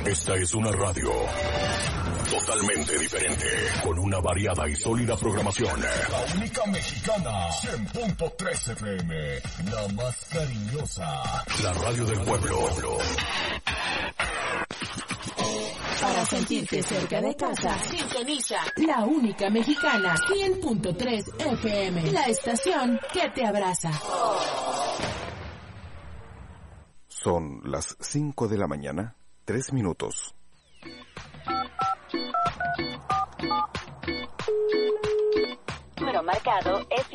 Esta es una radio totalmente diferente, con una variada y sólida programación. La única mexicana, 100.3 FM, la más cariñosa. La radio del pueblo. Para sentirte cerca de casa, sintoniza La Única Mexicana, 100.3 FM, la estación que te abraza. Son las 5 de la mañana, 3 minutos. Número marcado es